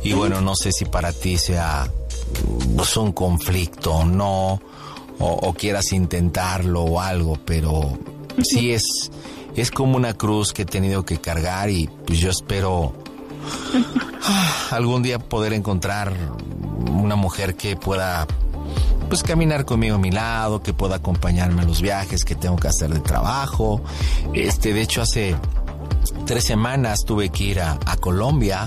Y bueno, no sé si para ti sea pues, un conflicto o no, o quieras intentarlo o algo, pero sí es como una cruz que he tenido que cargar y pues yo espero algún día poder encontrar una mujer que pueda pues caminar conmigo a mi lado, que pueda acompañarme a los viajes que tengo que hacer de trabajo. De hecho hace 3 semanas tuve que ir a Colombia.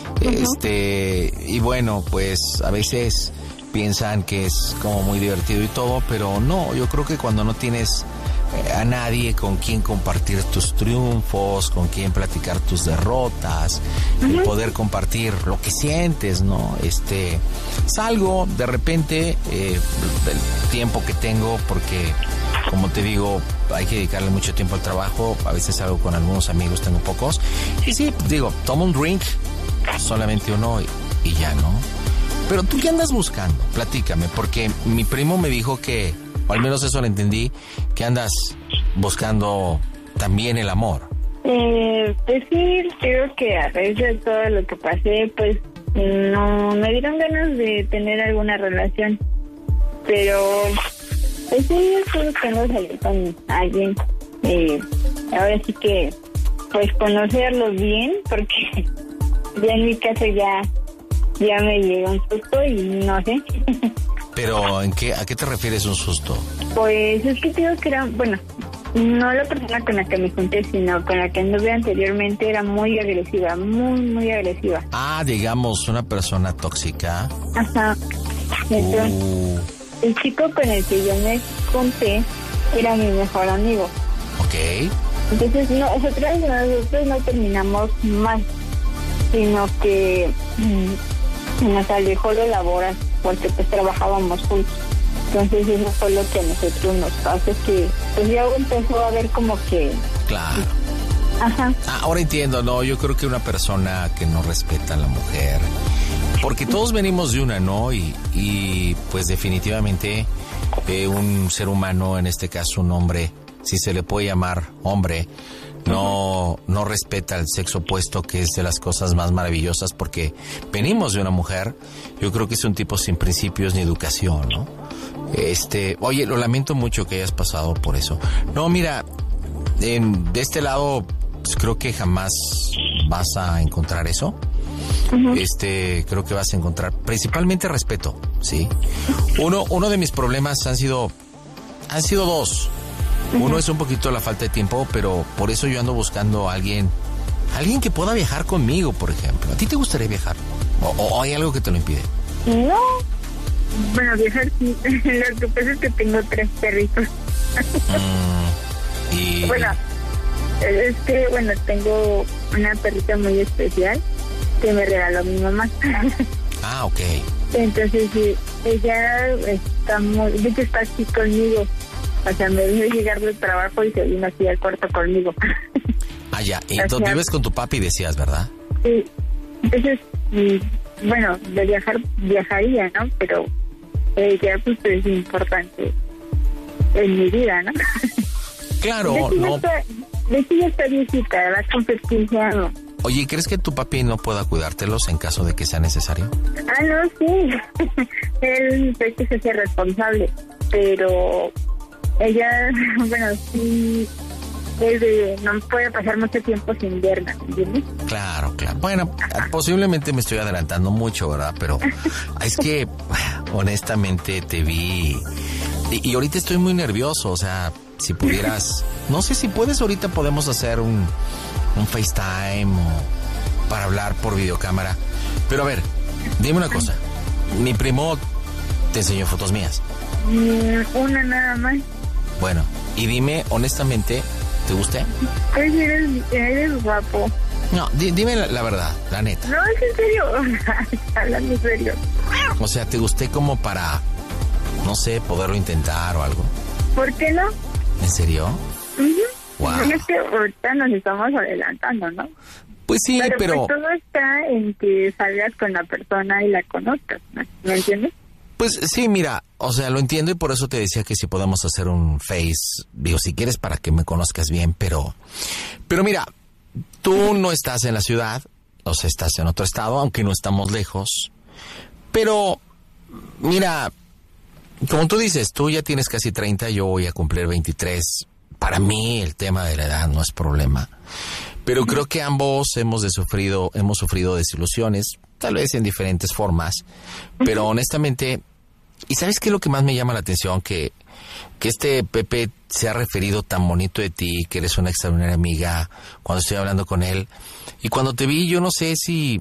Y bueno, pues a veces piensan que es como muy divertido y todo, pero no, yo creo que cuando no tienes a nadie con quien compartir tus triunfos, con quien platicar tus derrotas, el poder compartir lo que sientes, ¿no? Salgo de repente del tiempo que tengo, porque como te digo, hay que dedicarle mucho tiempo al trabajo, a veces salgo con algunos amigos, tengo pocos, y sí, digo, tomo un drink, solamente uno y ya, ¿no? Pero ¿tú qué andas buscando? Platícame, porque mi primo me dijo que, o al menos eso lo entendí, que andas buscando también el amor. Pues sí, creo que a raíz de todo lo que pasé, pues no me dieron ganas de tener alguna relación. Pero pues sí, yo solo tengo que salir con alguien. Ahora sí que, pues conocerlos bien, porque ya en mi caso ya me llegó un susto y no sé. Pero ¿a qué te refieres un susto? Pues es que digo que era, bueno, no la persona con la que me junté, sino con la que anduve anteriormente era muy agresiva, muy agresiva. Ah, digamos, una persona tóxica. Ajá. Entonces, el chico con el que yo me junté era mi mejor amigo. Ok. Entonces, nosotros no terminamos mal, sino que nos alejó lo laboral, porque pues trabajábamos juntos. Entonces eso fue lo que a nosotros nos hace que pues ya empezó a ver como que... Claro. Ajá. Ahora entiendo, no, yo creo que una persona que no respeta a la mujer, porque todos venimos de una, ¿no? Y pues definitivamente un ser humano, en este caso un hombre, si se le puede llamar hombre, no respeta el sexo opuesto, que es de las cosas más maravillosas, porque venimos de una mujer. Yo creo que es un tipo sin principios ni educación, ¿no? Oye, lo lamento mucho que hayas pasado por eso. No, mira, de este lado, pues, creo que jamás vas a encontrar eso. Creo que vas a encontrar principalmente respeto, ¿sí? Uno de mis problemas han sido 2. Uno es un poquito la falta de tiempo, pero por eso yo ando buscando a alguien que pueda viajar conmigo, por ejemplo. ¿A ti te gustaría viajar? ¿O hay algo que te lo impide? No. Bueno, viajar sí. Lo que pasa es que tengo 3 perritos. Y... Bueno, es que, tengo una perrita muy especial que me regaló mi mamá. Ah, ok. Entonces, sí, ella está de hecho está aquí conmigo. O sea, me vino a llegar del trabajo y se vino aquí al cuarto conmigo. Ah, ya. Y tú vives con tu papi, decías, ¿verdad? Sí. Entonces, de viajaría, ¿no? Pero ella, pues, es importante en mi vida, ¿no? Claro, no. De hecho, ya está viejita, va a cumplir 15 años. Oye, ¿crees que tu papi no pueda cuidártelos en caso de que sea necesario? Ah, no, sí. Él es que se hace responsable, pero... Ella, sí, no puede pasar mucho tiempo sin verla, ¿entiendes? Claro. Bueno, posiblemente me estoy adelantando mucho, ¿verdad? Pero es que, honestamente, te vi y ahorita estoy muy nervioso. O sea, si pudieras, no sé si puedes, ahorita podemos hacer un FaceTime o para hablar por videocámara. Pero a ver, dime una cosa. Mi primo te enseñó fotos mías. Una nada más. Bueno, y dime, honestamente, ¿te gusté? Pues eres guapo. No, dime la verdad, la neta. No, es en serio. Hablando en serio. O sea, ¿te gusté como para, no sé, poderlo intentar o algo? ¿Por qué no? ¿En serio? Wow. Es que ahorita nos estamos adelantando, ¿no? Pues sí, pero... Pues todo está en que salgas con la persona y la conozcas, ¿no? ¿Me entiendes? Pues sí, mira, o sea, lo entiendo y por eso te decía que si podemos hacer un Face, digo, si quieres para que me conozcas bien, pero mira, tú no estás en la ciudad, o sea, estás en otro estado, aunque no estamos lejos. Pero, mira, como tú dices, tú ya tienes casi 30, yo voy a cumplir 23. Para mí el tema de la edad no es problema. Pero creo que ambos hemos sufrido desilusiones, tal vez en diferentes formas. Pero honestamente, ¿y sabes qué es lo que más me llama la atención? Que este Pepe se ha referido tan bonito de ti, que eres una extraordinaria amiga, cuando estoy hablando con él. Y cuando te vi, yo no sé si...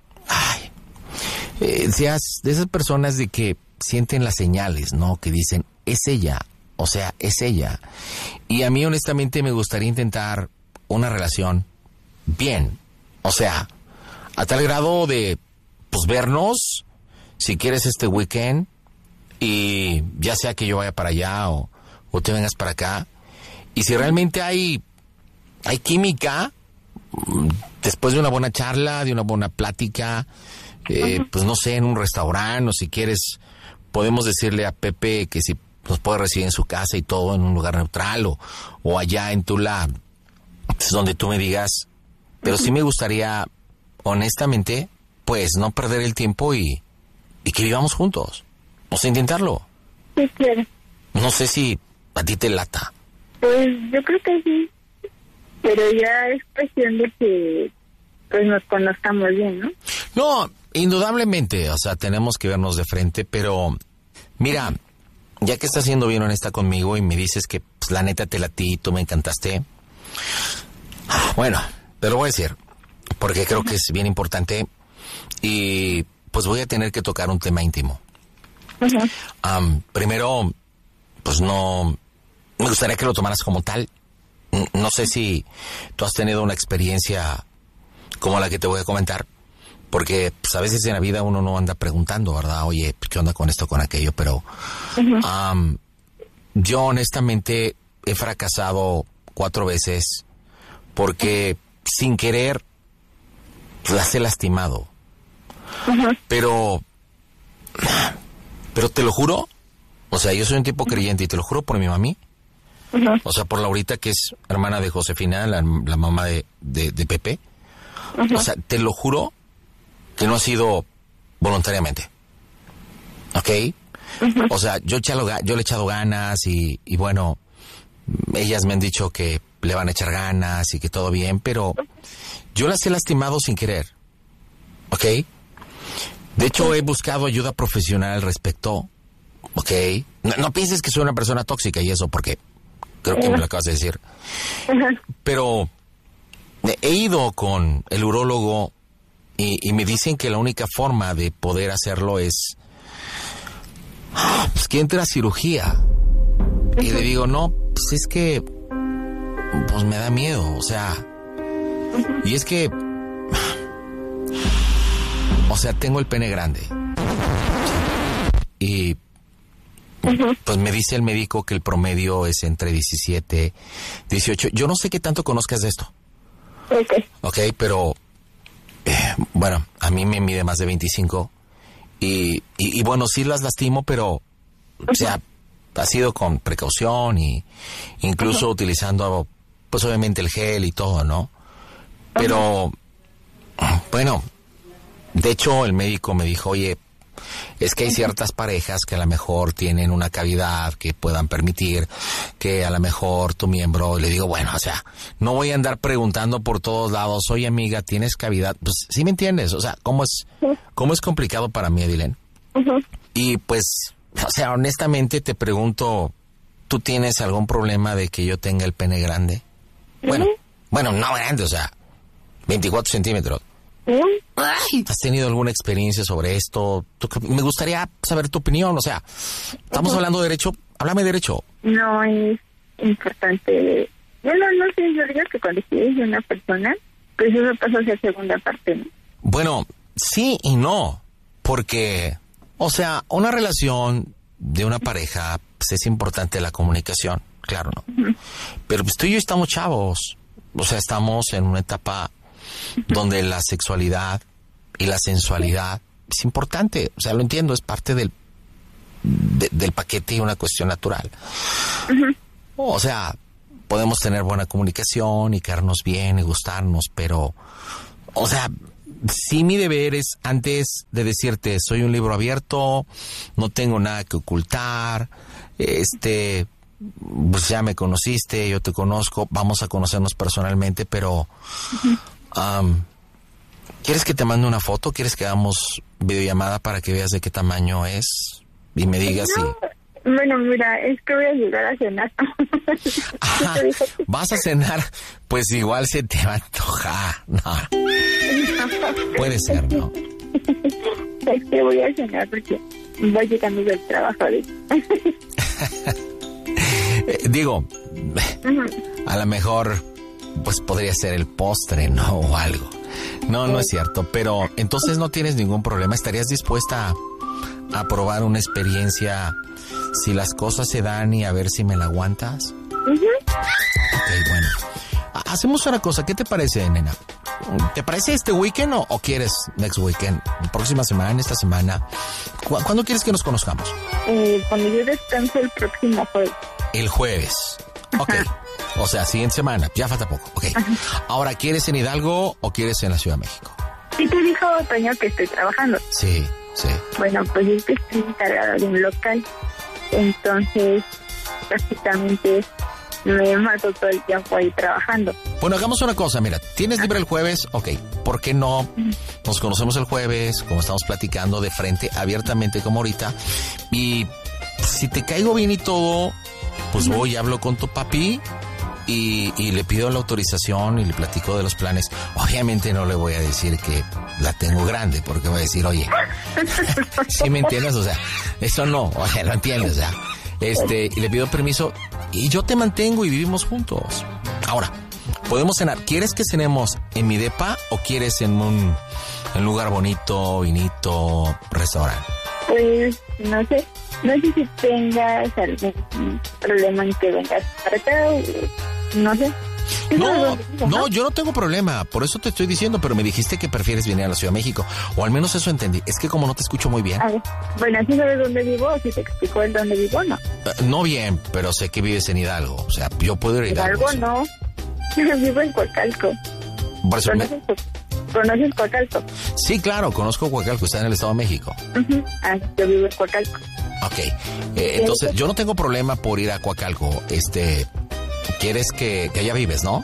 seas de esas personas de que sienten las señales, ¿no? Que dicen, es ella, o sea, es ella. Y a mí honestamente me gustaría intentar una relación bien, o sea, a tal grado de, pues, vernos, si quieres este weekend, y ya sea que yo vaya para allá o te vengas para acá, y si realmente hay química, después de una buena charla, de una buena plática, pues no sé, en un restaurante, o si quieres, podemos decirle a Pepe que si nos puede recibir en su casa y todo, en un lugar neutral, o allá en Tula, pues donde tú me digas. Pero sí me gustaría, honestamente, pues no perder el tiempo y que vivamos juntos. O sea, intentarlo. Sí, claro. No sé si a ti te lata. Pues yo creo que sí. Pero ya es cuestión de que pues nos conozcamos bien, ¿no? No, indudablemente, o sea, tenemos que vernos de frente, pero mira, ya que estás siendo bien honesta conmigo y me dices que pues, la neta te latí, tú me encantaste. Bueno, te lo voy a decir, porque creo que es bien importante y pues voy a tener que tocar un tema íntimo. Primero, pues no, me gustaría que lo tomaras como tal. No sé si tú has tenido una experiencia como la que te voy a comentar, porque pues, a veces en la vida uno no anda preguntando, ¿verdad? Oye, ¿qué onda con esto, con aquello? Pero yo honestamente he fracasado 4 veces porque sin querer las he lastimado. Pero te lo juro, o sea, yo soy un tipo creyente y te lo juro por mi mami. O sea, por Laurita, que es hermana de Josefina, la mamá de Pepe. O sea, te lo juro que no ha sido voluntariamente. ¿Ok? O sea, yo le he echado ganas y bueno, ellas me han dicho que le van a echar ganas y que todo bien, pero yo las he lastimado sin querer. ¿Ok? De hecho, he buscado ayuda profesional al respecto. ¿Ok? No pienses que soy una persona tóxica y eso, porque creo que me lo acabas de decir. Pero he ido con el urólogo y me dicen que la única forma de poder hacerlo es pues que entre a cirugía. Y le digo, no, pues es que pues me da miedo, o sea, y es que o sea, tengo el pene grande. Y pues me dice el médico que el promedio es entre 17, 18. Yo no sé qué tanto conozcas de esto. Ok, pero bueno, a mí me mide más de 25 y bueno, sí las lastimo, pero o sea, ha sido con precaución y incluso utilizando pues obviamente el gel y todo, ¿no? Pero bueno, de hecho el médico me dijo, oye, es que hay ciertas parejas que a lo mejor tienen una cavidad que puedan permitir que a lo mejor tu miembro, le digo, bueno, o sea, no voy a andar preguntando por todos lados, oye amiga, ¿tienes cavidad? Pues sí me entiendes, o sea, ¿cómo es complicado para mí, Edilene? Y pues, o sea, honestamente te pregunto, ¿tú tienes algún problema de que yo tenga el pene grande? Bueno, no grande, o sea, 24 centímetros. ¿Has tenido alguna experiencia sobre esto? Me gustaría saber tu opinión, o sea, estamos hablando de derecho, háblame de derecho. No es importante. Bueno, no sé, yo digo que cuando quieres de una persona, pues eso pasa hacia segunda parte, ¿no? Bueno, sí y no, porque, o sea, una relación de una pareja, pues es importante la comunicación, claro, ¿no? Pero pues tú y yo estamos chavos, o sea, estamos en una etapa donde la sexualidad y la sensualidad es importante, o sea, lo entiendo, es parte del paquete y una cuestión natural. O sea, podemos tener buena comunicación y quedarnos bien y gustarnos, pero, o sea, sí, mi deber es, antes de decirte, soy un libro abierto, no tengo nada que ocultar, pues ya me conociste, yo te conozco, vamos a conocernos personalmente, pero ¿quieres que te mande una foto? ¿Quieres que hagamos videollamada para que veas de qué tamaño es? Y me digas si... Bueno, mira, es que voy a llegar a cenar. ¿Vas a cenar? Pues igual se te va a antojar. No. Puede ser, ¿no? Es que voy a cenar porque voy llegando del trabajo ahorita. Digo, a lo mejor pues podría ser el postre, ¿no? O algo. No es cierto, pero entonces no tienes ningún problema. ¿Estarías dispuesta a probar una experiencia si las cosas se dan y a ver si me la aguantas? Ok, bueno. Hacemos una cosa, ¿qué te parece, nena? ¿Te parece este weekend o quieres next weekend? Próxima semana, esta semana. ¿Cuándo quieres que nos conozcamos? Cuando yo descanso el próximo jueves. El jueves. Ok. O sea, siguiente semana. Ya falta poco. Ok. Ahora, ¿quieres en Hidalgo o quieres en la Ciudad de México? Sí, te dijo Toño que estoy trabajando. Sí. Bueno, pues es que estoy encargada de un local. Entonces, prácticamente me mato todo el tiempo ahí trabajando. Bueno, hagamos una cosa, mira, ¿tienes libre el jueves? Ok, ¿por qué no nos conocemos el jueves, como estamos platicando, de frente, abiertamente como ahorita? Y si te caigo bien y todo, pues voy y hablo con tu papi y le pido la autorización y le platico de los planes. Obviamente no le voy a decir que la tengo grande, porque voy a decir, oye, ¿sí me entiendes? O sea, eso no, oye, no entiendes, o sea, y le pido permiso y yo te mantengo y vivimos juntos. Ahora, podemos cenar. ¿Quieres que cenemos en mi depa o quieres en un lugar bonito, vinito, restaurante? Pues, no sé si tengas algún problema en que vengas para acá, no sé. No, yo no tengo problema, por eso te estoy diciendo, pero me dijiste que prefieres venir a la Ciudad de México, o al menos eso entendí. Es que como no te escucho muy bien. A ver, bueno, ¿sí sabes dónde vivo o si te explico el dónde vivo no? No bien, pero sé que vives en Hidalgo, o sea, yo puedo ir a Hidalgo. Hidalgo no, yo vivo en Coacalco. Por eso ¿Conoces Coacalco? Sí, claro, conozco Coacalco, está en el Estado de México. Yo vivo en Coacalco. Ok, entonces yo no tengo problema por ir a Coacalco, ¿quieres que allá vives, no?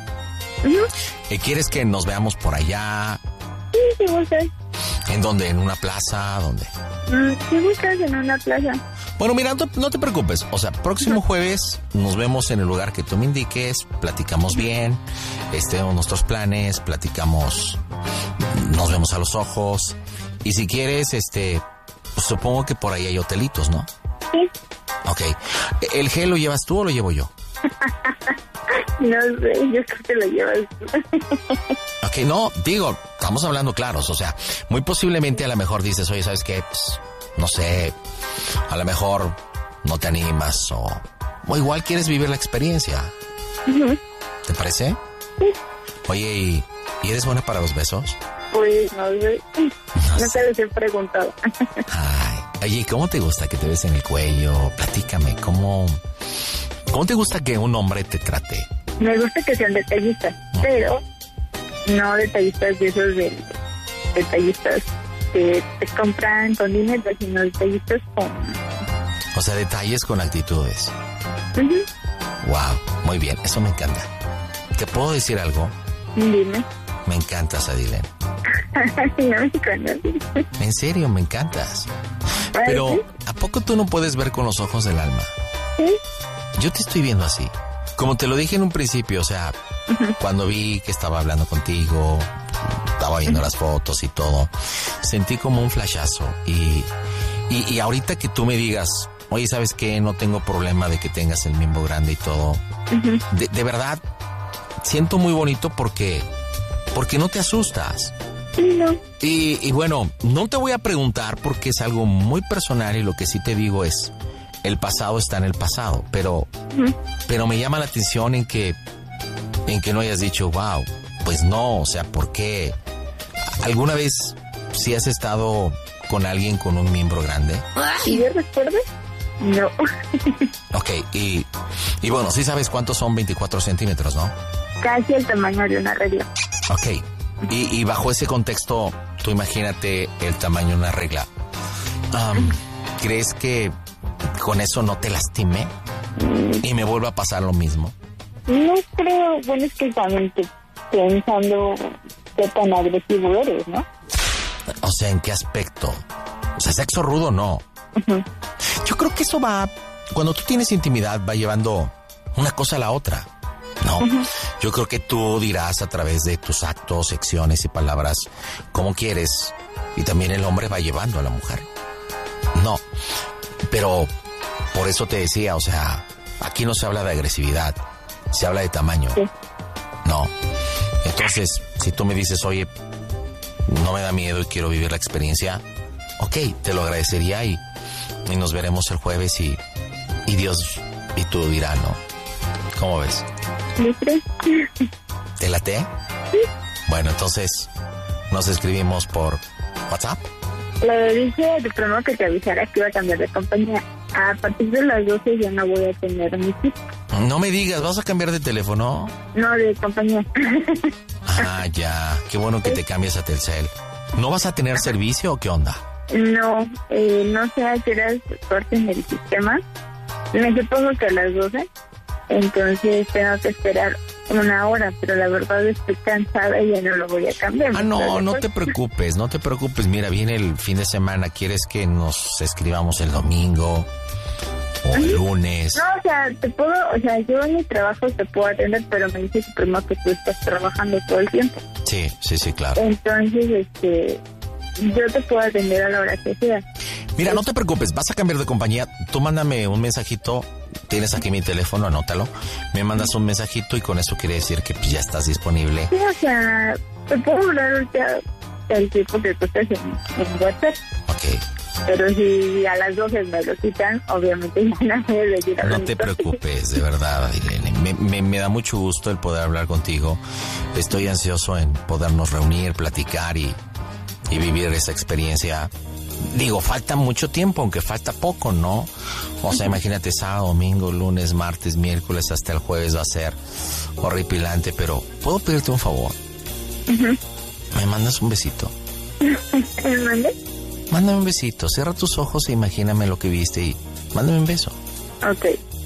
¿Quieres que nos veamos por allá? Sí, gustas. ¿En dónde? ¿En una plaza? ¿Dónde? Sí, gustas en una plaza. Bueno, mira, no te preocupes. O sea, próximo jueves nos vemos en el lugar que tú me indiques, platicamos bien, nuestros planes, platicamos, nos vemos a los ojos. Y si quieres, pues supongo que por ahí hay hotelitos, ¿no? Sí. Ok. ¿El gel lo llevas tú o lo llevo yo? No sé, yo creo que lo llevas tú. Ok, no, digo, estamos hablando claros, o sea, muy posiblemente a lo mejor dices, oye, ¿sabes qué? Pues, no sé, a lo mejor no te animas o igual quieres vivir la experiencia. ¿Te parece? Sí. Oye, ¿y eres buena para los besos? Pues no sé, no te les he preguntado. Ay, oye, ¿cómo te gusta que te besen en el cuello? Platícame, ¿cómo te gusta que un hombre te trate? Me gusta que sean detallistas, pero no detallistas de esos detallistas que te compran con dinero, sino detallistas con... O sea, detalles con actitudes. Wow, muy bien, eso me encanta. ¿Te puedo decir algo? Dime. Me encantas, Adilén. No me conoces. En serio, me encantas. Pero, ¿a poco tú no puedes ver con los ojos del alma? Sí. Yo te estoy viendo así. Como te lo dije en un principio, o sea, cuando vi que estaba hablando contigo, estaba viendo las fotos y todo, sentí como un flashazo. Y ahorita que tú me digas, oye, ¿sabes qué? No tengo problema de que tengas el miembro grande y todo. De verdad, siento muy bonito porque no te asustas. No. Y bueno, no te voy a preguntar porque es algo muy personal y lo que sí te digo es, el pasado está en el pasado, pero me llama la atención en que no hayas dicho, wow, pues no, o sea, ¿por qué? ¿Alguna vez sí has estado con alguien con un miembro grande? ¿Y yo recuerdo? No. Ok, y bueno, sí sabes cuántos son 24 centímetros, ¿no? Casi el tamaño de una regla. Ok, Y bajo ese contexto, tú imagínate el tamaño de una regla. ¿Crees que con eso no te lastime y me vuelva a pasar lo mismo? No creo, bueno, es que también pensando qué tan agresivo eres, ¿no? O sea, ¿en qué aspecto? O sea, sexo rudo, no. Uh-huh. Yo creo que eso va, cuando tú tienes intimidad, va llevando una cosa a la otra. No, yo creo que tú dirás a través de tus actos, acciones y palabras como quieres, y también el hombre va llevando a la mujer. No, pero por eso te decía, o sea, aquí no se habla de agresividad, se habla de tamaño. Sí. No, entonces, si tú me dices, oye, no me da miedo y quiero vivir la experiencia, ok, te lo agradecería y nos veremos el jueves y Dios y tú dirás, ¿no? ¿Cómo ves? ¿Te late? Sí. Bueno, entonces nos escribimos por WhatsApp. Le dije de pronto que te avisara que iba a cambiar de compañía. A partir de las 12 ya no voy a tener mi chip. No me digas, ¿vas a cambiar de teléfono? No, de compañía. Ah, ya. Qué bueno que te cambies a Telcel. ¿No vas a tener servicio o qué onda? No, no sé a qué horas corten el sistema. Me supongo que a las 12. Entonces tengo que esperar una hora, pero la verdad estoy cansada y ya no lo voy a cambiar. Ah, no te preocupes, no te preocupes. Mira, viene el fin de semana. ¿Quieres que nos escribamos el domingo o el lunes? No, o sea, yo en mi trabajo te puedo atender, pero me dice que primero que tú estás trabajando todo el tiempo. Sí, claro. Entonces, yo te puedo atender a la hora que sea. Mira, no te preocupes, vas a cambiar de compañía. Tú mándame un mensajito. Tienes aquí mi teléfono, anótalo. Me mandas un mensajito y con eso quiere decir que pues, ya estás disponible. Sí, o sea, te puedo hablar ahorita el tipo que tú estás en WhatsApp. Ok. Pero si a las 12 me lo quitan, obviamente ya no voy a decir a No te preocupes, de verdad, Irene. Me da mucho gusto el poder hablar contigo. Estoy ansioso en podernos reunir, platicar y vivir esa experiencia. Digo, falta mucho tiempo, aunque falta poco, ¿no? O sea, imagínate sábado, domingo, lunes, martes, miércoles, hasta el jueves va a ser horripilante, pero ¿puedo pedirte un favor? Uh-huh. ¿Me mandas un besito? ¿Me mandas? Mándame un besito, cierra tus ojos e imagíname lo que viste y mándame un beso. Ok.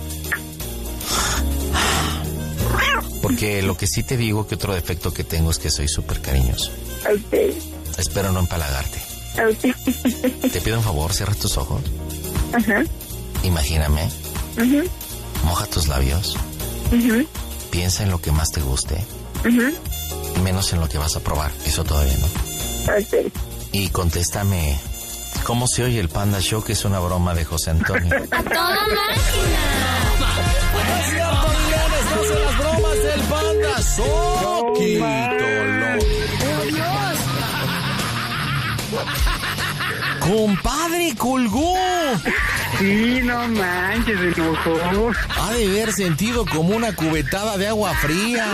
Porque lo que sí te digo, que otro defecto que tengo es que soy súper cariñoso. Ok. Espero no empalagarte. Ok. Te pido un favor, cierra tus ojos. Ajá. Imagíname. Uh-huh. Moja tus labios. Uh-huh. Piensa en lo que más te guste. Uh-huh. Menos en lo que vas a probar. Eso todavía no. Ok. Y contéstame, ¿cómo se oye el Panda Show? Que es una broma de José Antonio. ¡A toda máquina! Es cierto, Miguel, estás en las bromas del Panda. Soquito, ¡compadre, colgó! Sí, no manches, se enojó. Ha de haber sentido como una cubetada de agua fría.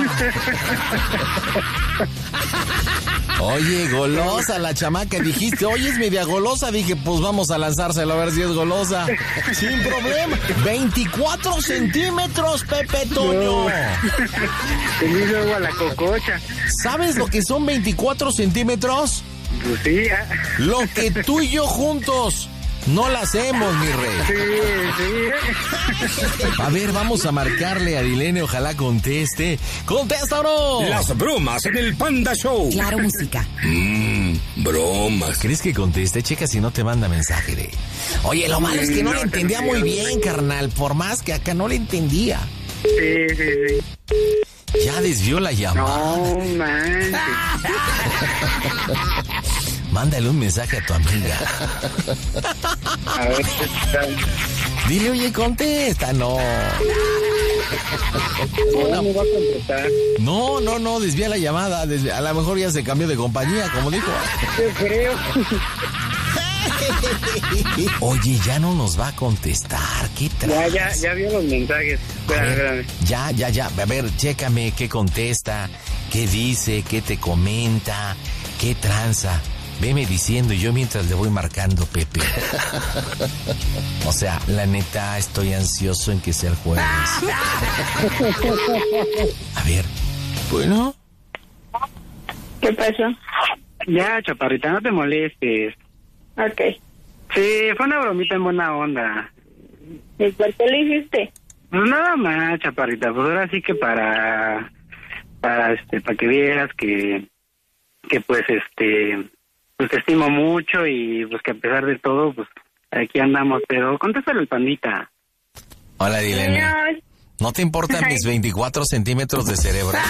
Oye, golosa la chamaca, dijiste, oye, es media golosa. Dije, pues vamos a lanzárselo a ver si es golosa. Sin problema. 24 centímetros, Pepe Toño. Se me hizo agua la cococha. ¿Sabes lo que son 24 centímetros? Pues sí, Lo que tú y yo juntos no la hacemos, mi rey. Sí. A ver, vamos a marcarle a Dilene, ojalá conteste. ¡Contéstanos! Las bromas en el Panda Show. Claro, música. Bromas. ¿Crees que conteste? Checa si no te manda mensaje de... Oye, lo malo es que no le entendía muy bien, carnal. Por más que acá no le entendía. Sí. Ya desvió la llamada. No manches. Mándale un mensaje a tu amiga. A ver, ¿qué tal? Dile, oye, contesta. No, No me va a contestar. no, desvía la llamada. A lo mejor ya se cambió de compañía, como dijo. Yo creo. Oye, ya no nos va a contestar. ¿Qué traes? Ya vio los mensajes. Espérame. Ya. A ver, chécame qué contesta, qué dice, qué te comenta, qué tranza. Veme diciendo y yo mientras le voy marcando, Pepe. O sea, la neta, estoy ansioso en que sea el jueves. A ver, bueno. ¿Qué ¿Qué pasó? Ya, chaparrita, no te molestes. Ok. Sí, fue una bromita en buena onda. ¿Y por qué lo hiciste? Pues nada más, chaparrita, pues ahora sí que para que vieras que pues pues te estimo mucho y pues que a pesar de todo, pues aquí andamos, pero contéstale el pandita. Hola, Dilene. No, ¿No te importan mis 24 centímetros de cerebro?